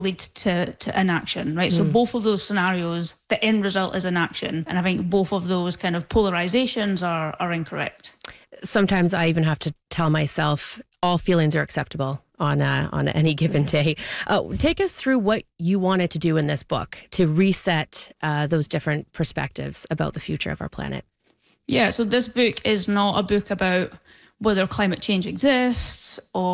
lead to inaction, right? So both of those scenarios, the end result is inaction. And I think both of those kind of polarizations are incorrect. Sometimes I even have to tell myself all feelings are acceptable on any given day. Take us through what you wanted to do in this book to reset those different perspectives about the future of our planet. Yeah, so this book is not a book about whether climate change exists or